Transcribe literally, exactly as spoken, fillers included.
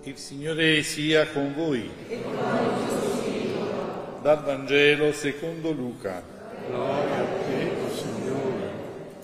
Il Signore sia con voi. E con il tuo spirito. Dal Vangelo secondo Luca. Gloria a te, o Signore.